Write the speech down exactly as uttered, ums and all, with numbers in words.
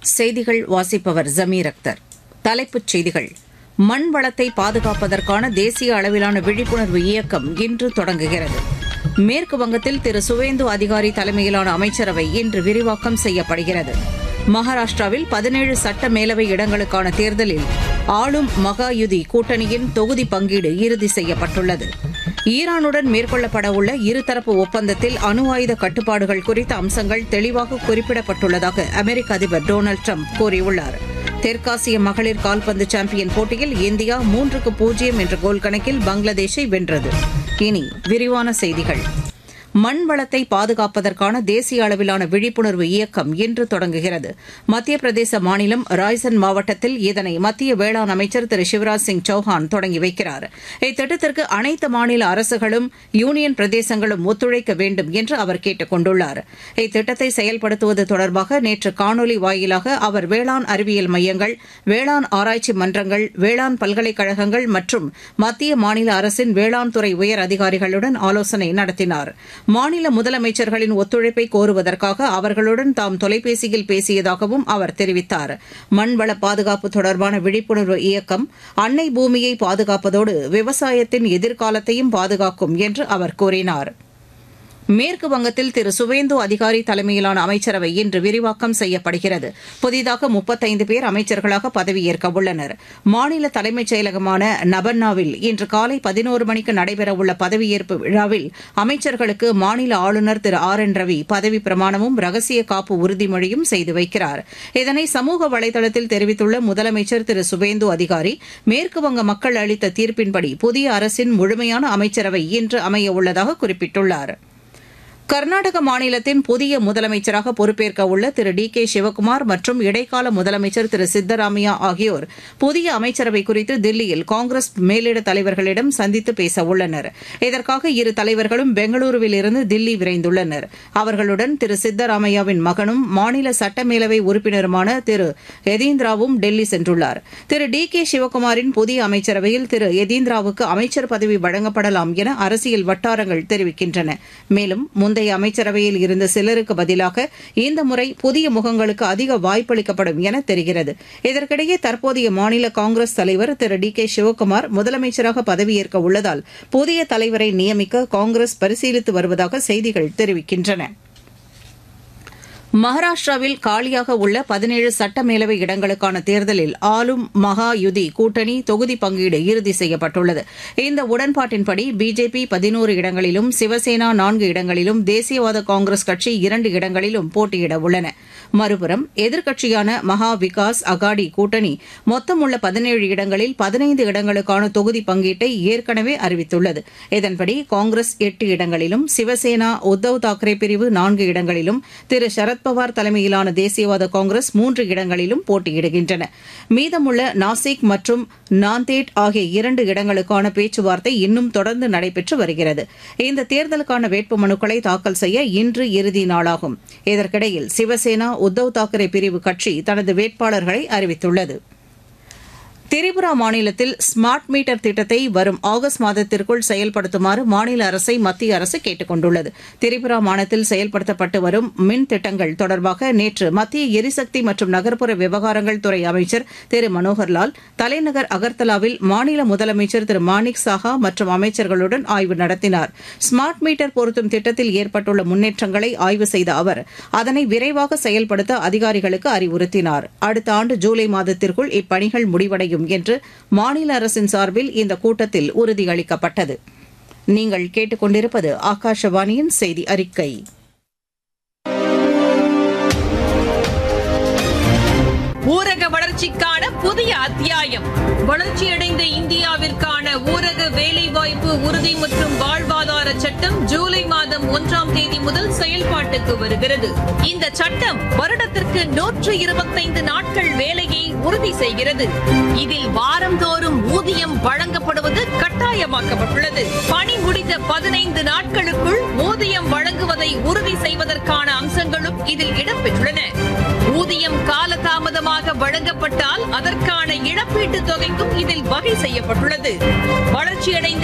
செய்திகள் வாசிப்பவர் ஜமீர் அக்தர். தலைப்புச் செய்திகள். மண் வளத்தை பாதுகாப்பதற்கான தேசிய அளவிலான விழிப்புணர்வு இயக்கம் இன்று தொடங்குகிறது. மேற்கு வங்கத்தில் திரு சுவேந்து அதிகாரி தலைமையிலான அமைச்சரவை இன்று விரிவாக்கம் செய்யப்படுகிறது. மகாராஷ்டிராவில் பதினேழு சட்ட மேலவை இடங்களுக்கான தேர்தலில் ஆளும் மகாயுதி கூட்டணியின் தொகுதி பங்கீடு இறுதி செய்யப்பட்டுள்ளது. ஈரானுடன் மேற்கொள்ளப்படவுள்ள இருதரப்பு ஒப்பந்தத்தில் அணு ஆயுத கட்டுப்பாடுகள் குறித்த அம்சங்கள் தெளிவாக குறிப்பிடப்பட்டுள்ளதாக அமெரிக்க அதிபர் டொனால்டு ட்ரம்ப் கூறியுள்ளார். தெற்காசிய மகளிர் கால்பந்து சாம்பியன் போட்டியில் இந்தியா மூன்றுக்கு பூஜ்ஜியம் என்ற கோல் கணக்கில் பங்களாதேஷை வென்றது. இனி விரிவான செய்திகள். மண் வளத்தை பாதுகாப்பதற்கான தேசிய அளவிலான விழிப்புணர்வு இயக்கம் இன்று தொடங்குகிறது. மத்திய பிரதேச மாநிலம் ராய்சன் மாவட்டத்தில் இதனை மத்திய வேளாண் அமைச்சர் திரு சிவராஜ் சிங் சௌஹான் தொடங்கி வைக்கிறார். இத்திட்டத்திற்கு அனைத்து மாநில அரசுகளும் யூனியன் பிரதேசங்களும் ஒத்துழைக்க வேண்டும் என்று அவர் கேட்டுக் கொண்டுள்ளார். இத்திட்டத்தை செயல்படுத்துவது தொடர்பாக நேற்று காணொலி வாயிலாக அவர் வேளாண் அறிவியல் மையங்கள், வேளாண் ஆராய்ச்சி மன்றங்கள், வேளாண் பல்கலைக்கழகங்கள் மற்றும் மத்திய மாநில அரசின் வேளாண் துறை உயர் அதிகாரிகளுடன் ஆலோசனை நடத்தினார். மாநில முதலமைச்சர்களின் ஒத்துழைப்பை கோருவதற்காக அவர்களுடன் தாம் தொலைபேசியில் பேசியதாகவும் அவர் தெரிவித்தார். மண்வள பாதுகாப்பு தொடர்பான விழிப்புணர்வு இயக்கம் அன்னை பூமியை பாதுகாப்பதோடு விவசாயத்தின் எதிர்காலத்தையும் பாதுகாக்கும் என்று அவர் கூறினார். மேற்கு வங்கத்தில் திரு சுவேந்து அதிகாரி தலைமையிலான அமைச்சரவை இன்று விரிவாக்கம் செய்யப்படுகிறது. புதிதாக முப்பத்தைந்து பேர் அமைச்சர்களாக பதவியேற்க உள்ளனர். மாநில தலைமைச் செயலகமான நபன்னாவில் இன்று காலை பதினோரு மணிக்கு நடைபெறவுள்ள பதவியேற்பு விழாவில் அமைச்சர்களுக்கு மாநில ஆளுநர் திரு ஆர் என் ரவி பதவி பிரமாணமும் ரகசிய காப்பு உறுதிமொழியும் செய்து வைக்கிறார். இதனை சமூக வலைதளத்தில் தெரிவித்துள்ள முதலமைச்சர் திரு சுவேந்து அதிகாரி, மேற்குவங்க மக்கள் அளித்த தீர்ப்பின்படி புதிய அரசின் முழுமையான அமைச்சரவை இன்று அமையவுள்ளதாக குறிப்பிட்டுள்ளார். கர்நாடக மாநிலத்தின் புதிய முதலமைச்சராக பொறுப்பேற்க உள்ள திரு டி கே சிவக்குமார் மற்றும் இடைக்கால முதலமைச்சர் திரு சித்தராமையா ஆகியோர் புதிய அமைச்சரவை குறித்து தில்லியில் காங்கிரஸ் மேலிட தலைவர்களிடம் சந்தித்து பேச உள்ளனர். இதற்காக இரு தலைவர்களும் பெங்களூருவில் இருந்து தில்லி விரைந்துள்ளனர். அவர்களுடன் திரு சித்தராமையாவின் மகனும் மாநில சட்டமேலவை உறுப்பினருமான திரு யதீந்திராவும் டெல்லி சென்றுள்ளார். திரு டி கே சிவக்குமாரின் புதிய அமைச்சரவையில் திரு யதீந்திராவுக்கு அமைச்சர் பதவி வழங்கப்படலாம் என அரசியல் வட்டாரங்கள் தெரிவிக்கின்றன. மேலும் முந்தைய அமைச்சரவையில் இருந்த சிலருக்கு பதிலாக இந்த முறை புதிய முகங்களுக்கு அதிக வாய்ப்பளிக்கப்படும் என தெரிகிறது. இதற்கிடையே தற்போதைய மாநில காங்கிரஸ் தலைவர் திரு டி கே சிவக்குமார் முதலமைச்சராக பதவியேற்க உள்ளதால் புதிய தலைவரை நியமிக்க காங்கிரஸ் பரிசீலித்து வருவதாக செய்திகள் தெரிவிக்கின்றன. மகாராஷ்டிராவில் காலியாக உள்ள பதினேழு சட்டமேலவை இடங்களுக்கான தேர்தலில் ஆளும் மகாயுதி கூட்டணி தொகுதி பங்கீடு இறுதி செய்யப்பட்டுள்ளது. இந்த உடன்பாட்டின்படி பிஜேபி பதினோரு இடங்களிலும், சிவசேனா நான்கு இடங்களிலும், தேசியவாத காங்கிரஸ் கட்சி இரண்டு இடங்களிலும் போட்டியிட உள்ளன. மறுபுறம் எதிர்க்கட்சியான மகா விகாஸ் அகாடி கூட்டணி மொத்தமுள்ள பதினேழு இடங்களில் பதினைந்து இடங்களுக்கான தொகுதி பங்கீட்டை ஏற்கனவே அறிவித்துள்ளது. இதன்படி காங்கிரஸ் எட்டு இடங்களிலும், சிவசேனா உத்தவ் தாக்கரே பிரிவு நான்கு இடங்களிலும், திரு சரத் பவார் தலைமையிலான தேசியவாத காங்கிரஸ் மூன்று இடங்களிலும் போட்டியிடுகின்றன. மீதமுள்ள நாசிக் மற்றும் நாந்தேட் ஆகிய இரண்டு இடங்களுக்கான பேச்சுவார்த்தை இன்னும் தொடர்ந்து நடைபெற்று வருகிறது. இந்த தேர்தலுக்கான வேட்புமனுக்களை தாக்கல் செய்ய இன்று இறுதி நாளாகும். இதற்கிடையில் சிவசேனா உத்தவ் தாக்கரே பிரிவு கட்சி தனது வேட்பாளர்களை அறிவித்துள்ளது. திரிபுரா மாநிலத்தில் ஸ்மார்ட் மீட்டர் திட்டத்தை வரும் ஆகஸ்ட் மாதத்திற்குள் செயல்படுத்துமாறு மாநில அரசை மத்திய அரசு கேட்டுக் கொண்டுள்ளது. திரிபுரா மாநிலத்தில் செயல்படுத்தப்பட்டு வரும் மின் திட்டங்கள் தொடர்பாக நேற்று மத்திய எரிசக்தி மற்றும் நகர்ப்புற விவகாரங்கள் துறை அமைச்சர் திரு மனோகர்லால் தலைநகர் அகர்தலாவில் மாநில முதலமைச்சர் திரு மாணிக் சாஹா மற்றும் அமைச்சர்களுடன் ஆய்வு நடத்தினார். ஸ்மார்ட் மீட்டர் பொருத்தும் திட்டத்தில் ஏற்பட்டுள்ள முன்னேற்றங்களை ஆய்வு செய்த அவர் அதனை விரைவாக செயல்படுத்த அதிகாரிகளுக்கு அறிவுறுத்தினார். அடுத்த ஆண்டு ஜூலை மாதத்திற்குள் இப்பணிகள் முடிவடையும் என்று மாநில அரசின் சார்பில் இந்த கூட்டத்தில் உறுதியளிக்கப்பட்டது. நீங்கள் கேட்டுக்கொண்டிருப்பது ஆகாஷவாணியின் செய்தி அறிக்கை. ஊரக வளர்ச்சிக்கான புதிய அத்தியாயம். வளர்ச்சியடைந்த இந்தியாவிற்கான ஊரக வேலைவாய்ப்பு உறுதி மற்றும் வாழ்வாதார சட்டம் ஜூலை மாதம் ஒன்றாம் தேதி முதல் செயல்பாட்டுக்கு வருகிறது. இந்த சட்டம் வருடத்திற்கு நூற்று இருபத்தைந்து நாட்கள் வேலையை உறுதி செய்கிறது. இதில் வாரந்தோறும் ஊதியம் வழங்கப்படுவது கட்டாயமாக்கப்பட்டுள்ளது. பணி முடிந்த பதினைந்து நாட்களுக்குள் ஊதியம் வழங்குவதை உறுதி செய்வதற்கான அம்சங்களும் இதில் இடம்பெற்றுள்ளன. ஊதியம் காலதாமதமாக வழங்கப்பட்டால் அதற்கான இழப்பீட்டுத் தொகைக்கும் இதில் வகை செய்யப்பட்டுள்ளது. வளர்ச்சியடைந்த